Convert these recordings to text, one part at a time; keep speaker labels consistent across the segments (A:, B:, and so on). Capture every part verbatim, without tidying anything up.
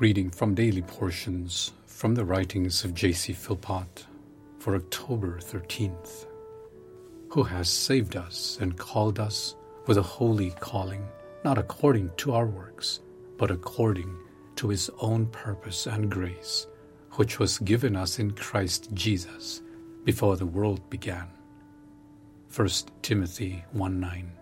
A: Reading from daily portions from the writings of J C Philpott for October thirteenth, who has saved us and called us with a holy calling, not according to our works, but according to his own purpose and grace, which was given us in Christ Jesus before the world began. First Timothy one nine.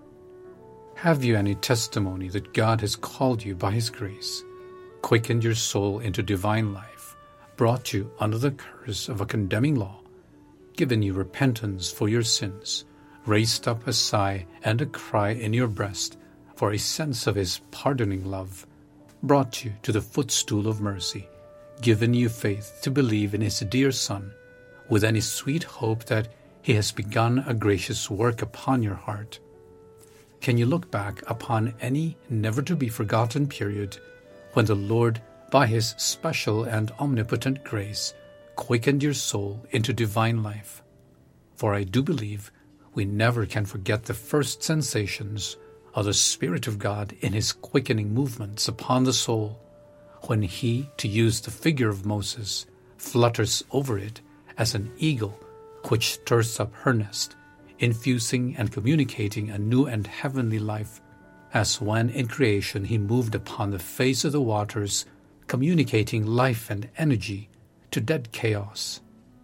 A: Have you any testimony that God has called you by his grace, quickened your soul into divine life, brought you under the curse of a condemning law, given you repentance for your sins, raised up a sigh and a cry in your breast for a sense of his pardoning love, brought you to the footstool of mercy, given you faith to believe in his dear Son, with any sweet hope that he has begun a gracious work upon your heart? Can you look back upon any never-to-be-forgotten period when the Lord, by his special and omnipotent grace, quickened your soul into divine life? For I do believe we never can forget the first sensations of the Spirit of God in his quickening movements upon the soul, when he, to use the figure of Moses, flutters over it as an eagle which stirs up her nest, infusing and communicating a new and heavenly life, as when in creation he moved upon the face of the waters, communicating life and energy to dead chaos.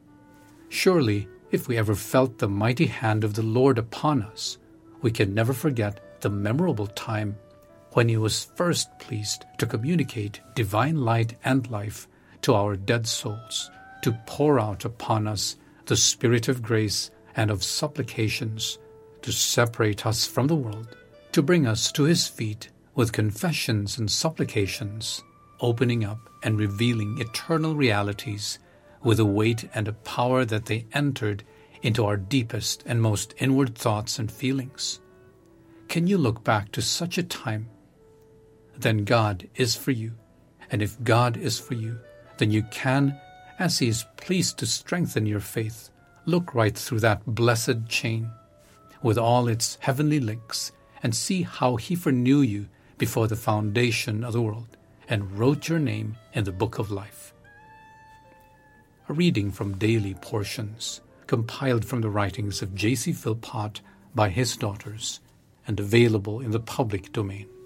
A: Surely, if we ever felt the mighty hand of the Lord upon us, we can never forget the memorable time when he was first pleased to communicate divine light and life to our dead souls, to pour out upon us the Spirit of grace and of supplications, to separate us from the world, to bring us to his feet with confessions and supplications, opening up and revealing eternal realities with a weight and a power that they entered into our deepest and most inward thoughts and feelings. Can you look back to such a time? Then God is for you, and if God is for you, then you can, as he is pleased to strengthen your faith, look right through that blessed chain with all its heavenly links and see how he foreknew you before the foundation of the world and wrote your name in the book of life. A reading from daily portions compiled from the writings of J C Philpott by his daughters and available in the public domain.